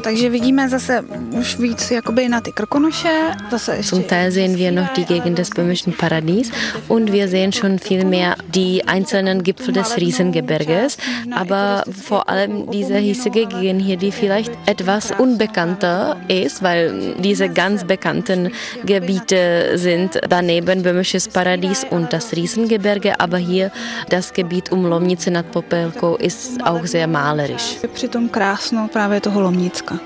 takže vidíme zase už víc jakoby na ty Krkonoše. Zum Teil sehen wir noch die Gegend des böhmischen Paradies und wir sehen schon viel mehr die einzelnen Gipfel des Riesengebirges, aber vor allem diese hiesige Gegend hier, die vielleicht etwas unbekannter ist, weil diese ganz bekannten Gebiete sind daneben böhmisches Paradies und das Riesengebirge, aber hier das Gebiet um Lomnice nad Popelkou ist auch sehr malerisch. Přitom krásno právě toho Lomnicka.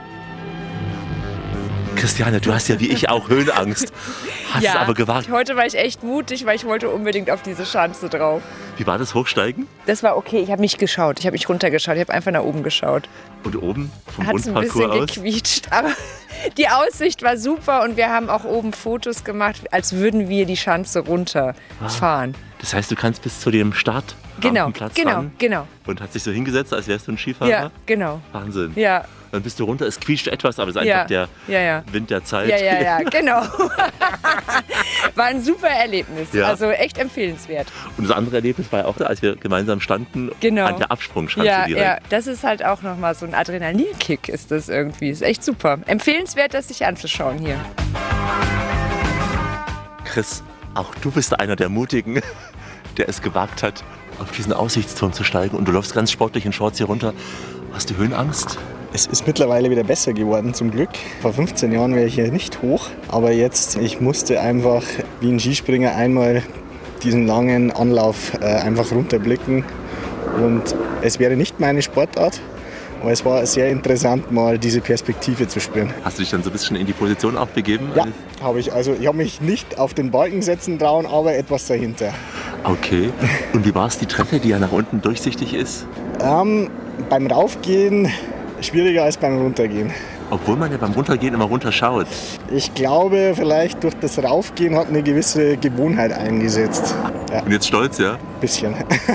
Christiane, du hast ja wie ich auch Höhenangst. Hast es aber gewagt. Heute war ich echt mutig, weil ich wollte unbedingt auf diese Schanze drauf. Wie war das Hochsteigen? Das war okay, ich habe nicht geschaut, ich habe nicht runtergeschaut, ich habe einfach nach oben geschaut. Und oben vom Hat's Rundparcours aus? Hat ein bisschen gequietscht, aber die Aussicht war super und wir haben auch oben Fotos gemacht, als würden wir die Schanze runterfahren. Das heißt, du kannst bis zu dem Start fahren? Genau. Und hat sich so hingesetzt, als wärst du ein Skifahrer? Ja, genau. Wahnsinn. Ja. Dann bist du runter, es quietscht etwas, aber es ist einfach der Wind der Zeit. Ja, genau. War ein super Erlebnis, also echt empfehlenswert. Und das andere Erlebnis war ja auch, als wir gemeinsam standen an der Absprungschanze direkt. Ja, das ist halt auch nochmal so ein Adrenalinkick ist das irgendwie. Ist echt super. Empfehlenswert, das sich anzuschauen hier. Chris, auch du bist einer der Mutigen, der es gewagt hat, auf diesen Aussichtsturm zu steigen. Und du läufst ganz sportlich in Shorts hier runter. Hast du Höhenangst? Es ist mittlerweile wieder besser geworden, zum Glück. Vor 15 Jahren wäre ich hier nicht hoch. Aber jetzt, ich musste einfach wie ein Skispringer einmal diesen langen Anlauf einfach runterblicken. Und es wäre nicht meine Sportart. Aber es war sehr interessant, mal diese Perspektive zu spüren. Hast du dich dann so ein bisschen in die Position auch begeben? Ja, habe ich. Also ich habe mich nicht auf den Balken setzen trauen, aber etwas dahinter. Okay. Und wie war es die Treppe, die ja nach unten durchsichtig ist? Beim Raufgehen schwieriger als beim Runtergehen. Obwohl man ja beim Runtergehen immer runterschaut. Ich glaube, vielleicht durch das Raufgehen hat eine gewisse Gewohnheit eingesetzt. Ja. Und jetzt stolz, ja? Bisschen.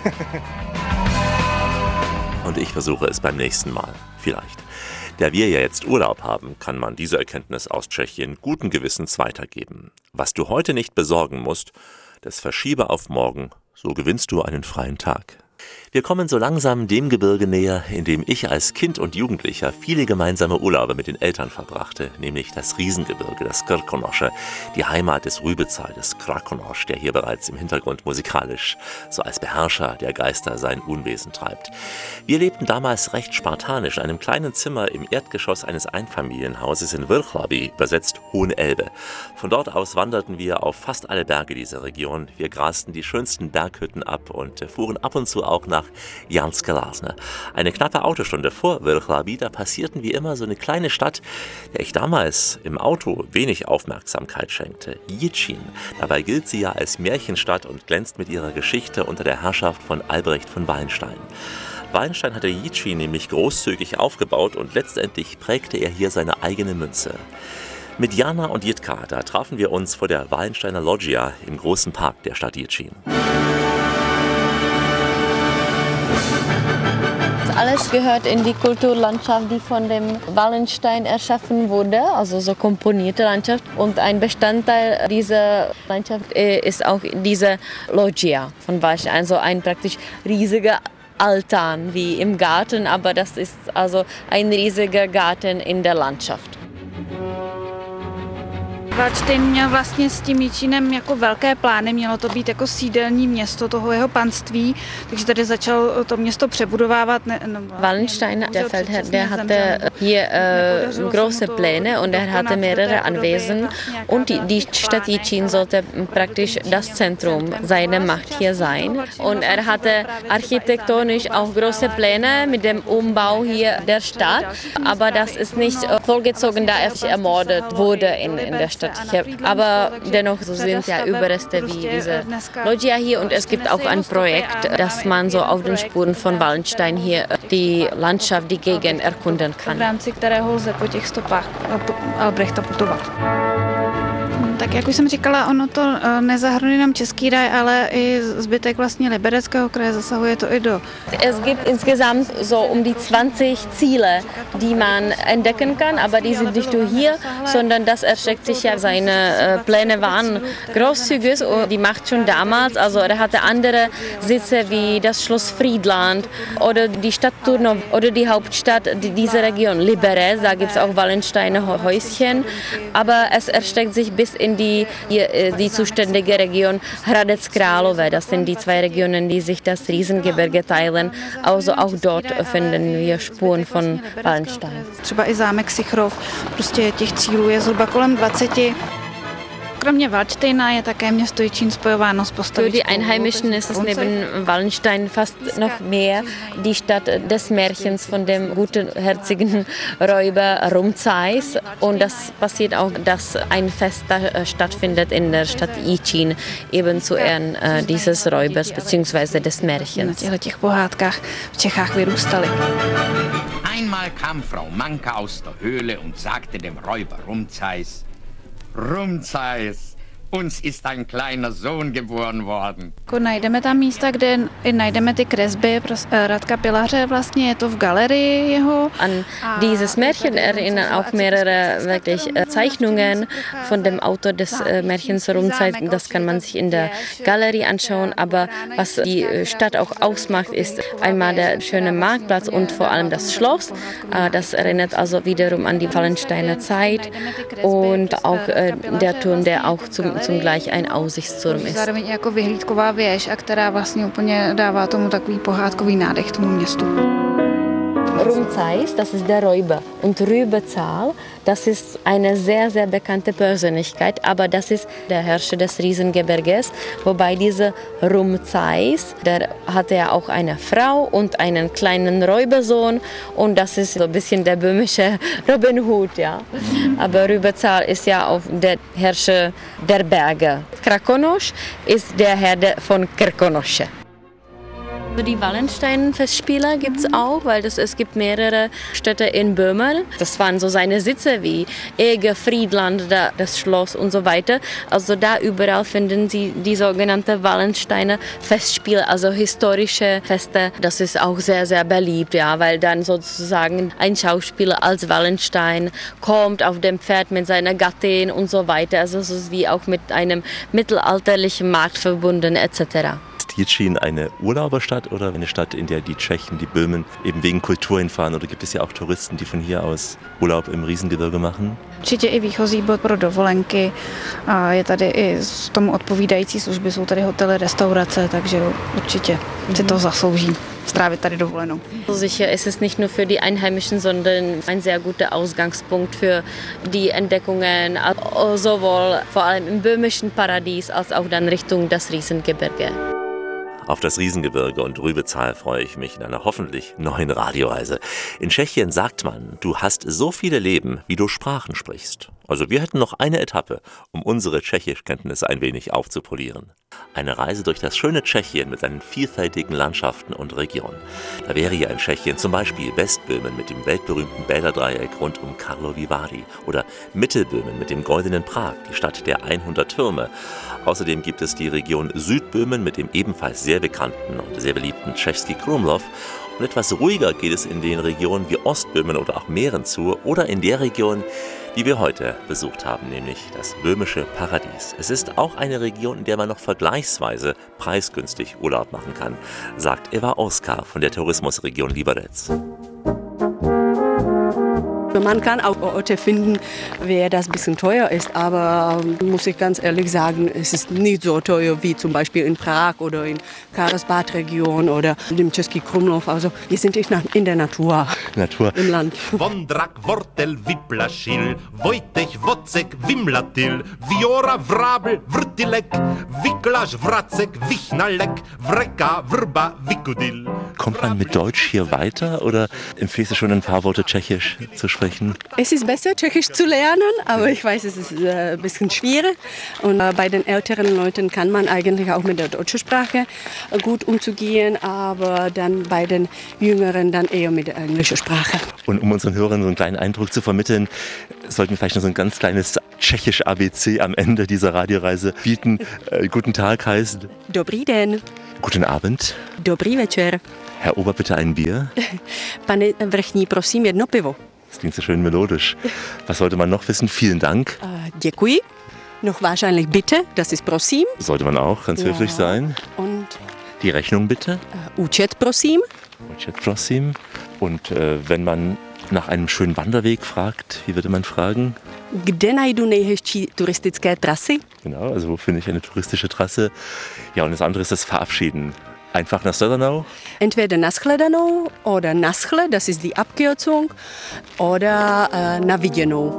Und ich versuche es beim nächsten Mal. Vielleicht. Da wir ja jetzt Urlaub haben, kann man diese Erkenntnis aus Tschechien guten Gewissens weitergeben. Was du heute nicht besorgen musst, das verschiebe auf morgen, so gewinnst du einen freien Tag. Wir kommen so langsam dem Gebirge näher, in dem ich als Kind und Jugendlicher viele gemeinsame Urlaube mit den Eltern verbrachte, nämlich das Riesengebirge, das Krkonosche, die Heimat des Rübezahl, des Krakonosch, der hier bereits im Hintergrund musikalisch so als Beherrscher der Geister sein Unwesen treibt. Wir lebten damals recht spartanisch in einem kleinen Zimmer im Erdgeschoss eines Einfamilienhauses in Vrchlabí, übersetzt Hohe Elbe. Von dort aus wanderten wir auf fast alle Berge dieser Region. Wir grasten die schönsten Berghütten ab und fuhren ab und zu auch nach Janske Lázně. Eine knappe Autostunde vor Vrchlabí, da passierten wie immer so eine kleine Stadt, der ich damals im Auto wenig Aufmerksamkeit schenkte. Jičín. Dabei gilt sie ja als Märchenstadt und glänzt mit ihrer Geschichte unter der Herrschaft von Albrecht von Wallenstein. Wallenstein hatte Jičín nämlich großzügig aufgebaut und letztendlich prägte er hier seine eigene Münze. Mit Jana und Jitka, da trafen wir uns vor der Wallensteiner Loggia im großen Park der Stadt Jičín. Alles gehört in die Kulturlandschaft, die von dem Wallenstein erschaffen wurde, also so komponierte Landschaft. Und ein Bestandteil dieser Landschaft ist auch diese Loggia von Wallenstein, also ein praktisch riesiger Altan wie im Garten, aber das ist also ein riesiger Garten in der Landschaft. Valdštejn měl vlastně s tím Jičínem jako velké plány, mělo to být jako sídelní město toho jeho panství, takže tady začal to město přebudovávat. Wallenstein, der Feldherr, der hatte hier große Pläne und er hatte mehrere Anwesen und die Stadt Jičín sollte praktisch das Zentrum seiner Macht hier sein. Und er hatte architektonisch auch große Pläne mit dem Umbau hier der Stadt, aber das ist nicht vollgezogen, da er ermordet wurde in der Stadt. Aber dennoch so sind ja Überreste wie diese Loggia hier und es gibt auch ein Projekt, dass man so auf den Spuren von Wallenstein hier die Landschaft, die Gegend erkunden kann. V rámci kterého lze po těch stopách Albrechta putovat. Tak jak už jsem říkala, ono to nezahrnuje jenom Český ráj, ale i zbytek vlastně Libereckého kraje, zasahuje to i do. Es gibt insgesamt so um die 20 Ziele, die man entdecken kann, aber die sind nicht nur hier, sondern das erstreckt sich ja, seine Pläne waren großzügig und die macht schon damals, also er hatte andere Sitze wie das Schloss Friedland oder die Stadt Turnov oder die Hauptstadt dieser Region Liberec, da gibt es auch Wallensteiner Häuschen, aber es erstreckt sich bis in die zuständige Region Hradec Králové. Das sind die 2 Regionen, die sich das Riesengebirge teilen. Also auch dort finden wir Spuren von Wallenstein. Třeba i zámek Sichrov, prostě těch cílů je zhruba kolem 20. Kromě Waldsteina je také město Jičín spojováno s postavičkou. Für die Einheimischen ist es neben Wallenstein fast noch mehr die Stadt des Märchens von dem gutherzigen Räuber Rumzeis. Und das passiert auch, dass ein Fest stattfindet in der Stadt Jičín, eben zu Ehren dieses Räubers bzw. des Märchens. Na těch pohádkách v Čechách vyrůstaly. Einmal kam Frau Manka aus der Höhle und sagte dem Räuber Rumzeis: Rumzeis, uns ist ein kleiner Sohn geboren worden. Najdeme tam místa, kde najdeme ty kresby Radka Pilaře, vlastně je to v galerii jeho. An dieses Märchen erinnern auch mehrere wirklich Zeichnungen von dem Autor des Märchens Rumzeis. Das kann man sich in der Galerie anschauen, aber was die Stadt auch ausmacht, ist einmal der schöne Marktplatz und vor allem das Schloss. Das erinnert also wiederum an die Wallensteiner Zeit und auch der Turm, der auch zugleich ein Aussichtsturm ist. Zároveň jako vyhlídková věž, a která vlastně úplně dává tomu takový pohádkový nádech tomu městu. Rumzeis, das ist der Räuber. Und Rübezahl, das ist eine sehr, sehr bekannte Persönlichkeit, aber das ist der Herrscher des Riesengebirges. Wobei dieser Rumzeis, der hatte ja auch eine Frau und einen kleinen Räubersohn. Und das ist so ein bisschen der böhmische Robin Hood, ja. Aber Rübezahl ist ja auch der Herrscher der Berge. Krkonoš ist der Herr von Krkonoše. Die Wallenstein-Festspiele gibt es auch, weil es gibt mehrere Städte in Böhmen. Das waren so seine Sitze wie Eger, Friedland, das Schloss und so weiter. Also da überall finden Sie die sogenannte Wallensteiner Festspiele, also historische Feste. Das ist auch sehr, sehr beliebt, ja, weil dann sozusagen ein Schauspieler als Wallenstein kommt auf dem Pferd mit seiner Gattin und so weiter. Also es ist wie auch mit einem mittelalterlichen Markt verbunden etc. Ist Jičín eine Urlauberstadt oder eine Stadt, in der die Tschechen, die Böhmen eben wegen Kultur hinfahren? Oder gibt es ja auch Touristen, die von hier aus Urlaub im Riesengebirge machen? Určitě i výchozí bod pro dovolenky. Je tady i z tomu odpovídající služby, jsou tady hotely, restaurace, takže určitě si to zaslouží strávit tady dovolenou. Sicher ist es nicht nur für die Einheimischen, sondern ein sehr guter Ausgangspunkt für die Entdeckungen, sowohl vor allem im böhmischen Paradies als auch dann Richtung das Riesengebirge. Auf das Riesengebirge und Rübezahl freue ich mich in einer hoffentlich neuen Radioreise. In Tschechien sagt man, du hast so viele Leben, wie du Sprachen sprichst. Also wir hätten noch eine Etappe, um unsere Tschechischkenntnisse ein wenig aufzupolieren. Eine Reise durch das schöne Tschechien mit seinen vielfältigen Landschaften und Regionen. Da wäre ja in Tschechien zum Beispiel Westböhmen mit dem weltberühmten Bäderdreieck rund um Karlovy Vary oder Mittelböhmen mit dem goldenen Prag, die Stadt der 100 Türme. Außerdem gibt es die Region Südböhmen mit dem ebenfalls sehr bekannten und sehr beliebten Český Krumlov. Und etwas ruhiger geht es in den Regionen wie Ostböhmen oder auch Mähren zu oder in der Region, die wir heute besucht haben, nämlich das böhmische Paradies. Es ist auch eine Region, in der man noch vergleichsweise preisgünstig Urlaub machen kann, sagt Eva Oskar von der Tourismusregion Liberec. Man kann auch Orte finden, wer das ein bisschen teuer ist, aber muss ich ganz ehrlich sagen, es ist nicht so teuer wie zum Beispiel in Prag oder in Karlsbad-Region oder dem Český Krumlov. Also wir sind in der Natur. Im Land. Vondrak, Wortel, Wiplaschil, Wojtech, Wocek, Wimlatil, Viora, Vrabel, Vrtilek, Wiklasch, Wracek, Wichnalek, Wreka, Vrba, Vikudil. Kommt man mit Deutsch hier weiter oder empfiehlst du schon ein paar Worte Tschechisch zu sprechen? sprechen? Es ist besser, Tschechisch zu lernen, aber ich weiß, es ist ein bisschen schwierig. Und bei den älteren Leuten kann man eigentlich auch mit der deutschen Sprache gut umzugehen, aber dann bei den Jüngeren dann eher mit der englischen Sprache. Und um unseren Hörern so einen kleinen Eindruck zu vermitteln, sollten wir vielleicht noch so ein ganz kleines Tschechisch-ABC am Ende dieser Radioreise bieten. Guten Tag heißt... Dobrý den. Guten Abend. Dobrý večer. Herr Ober, bitte ein Bier. Pane vrchní, prosím, jedno pivo. Das klingt so schön melodisch. Was sollte man noch wissen? Vielen Dank. Děkuji. Noch wahrscheinlich bitte, das ist prosím. Sollte man auch ganz höflich sein. Und die Rechnung bitte. Účet, prosím. Účet, prosím. Und wenn man nach einem schönen Wanderweg fragt, wie würde man fragen? Kde najdu nejhezčí turistické trasy? Genau, also wo finde ich eine touristische Trasse? Ja, und das andere ist das Verabschieden. Einfach nach Södernau? Entweder nashledanou oder naschle, das ist die Abkürzung, oder na viděnou.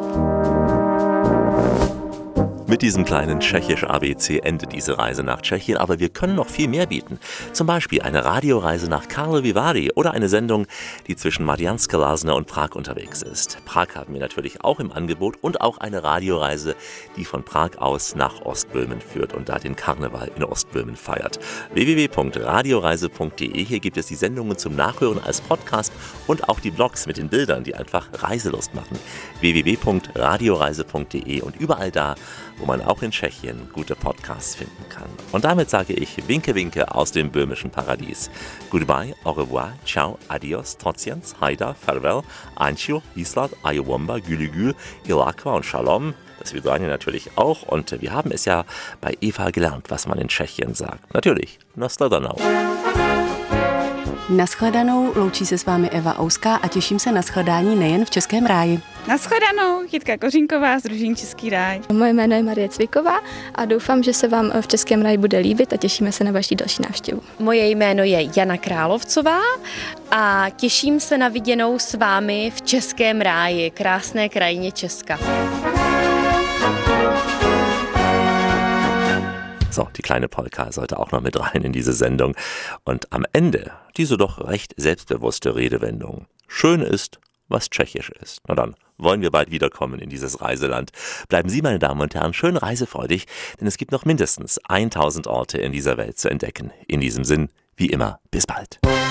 Mit diesem kleinen Tschechisch-ABC endet diese Reise nach Tschechien, aber wir können noch viel mehr bieten. Zum Beispiel eine Radioreise nach Karlovy Vary oder eine Sendung, die zwischen Mariánské Lázně und Prag unterwegs ist. Prag haben wir natürlich auch im Angebot und auch eine Radioreise, die von Prag aus nach Ostböhmen führt und da den Karneval in Ostböhmen feiert. www.radioreise.de, hier gibt es die Sendungen zum Nachhören als Podcast und auch die Blogs mit den Bildern, die einfach Reiselust machen. www.radioreise.de und überall da, wo man auch in Tschechien gute Podcasts finden kann. Und damit sage ich Winke Winke aus dem böhmischen Paradies. Goodbye, au revoir, ciao, adios, trotziens, haida, farewell, ancio, hislat, ayowomba, gülügül, ilakwa und shalom. Das wir sagen natürlich auch. Und wir haben es ja bei Eva gelernt, was man in Tschechien sagt. Natürlich, nashledanou. Nashledanou, loučí se s vámi Eva Ouská a těším se na shledání nejen v Českém ráji. Nashledanou, Jitka Kořínková z Družín Český ráj. Moje jméno je Marie Cviková a doufám, že se vám v Českém ráji bude líbit a těšíme se na vaši další návštěvu. Moje jméno je Jana Královcová a těším se na viděnou s vámi v Českém ráji, krásné krajině Česka. So, die kleine Polka sollte auch noch mit rein in diese Sendung. Und am Ende diese doch recht selbstbewusste Redewendung. Schön ist, was tschechisch ist. Na dann wollen wir bald wiederkommen in dieses Reiseland. Bleiben Sie, meine Damen und Herren, schön reisefreudig, denn es gibt noch mindestens 1000 Orte in dieser Welt zu entdecken. In diesem Sinn, wie immer, bis bald.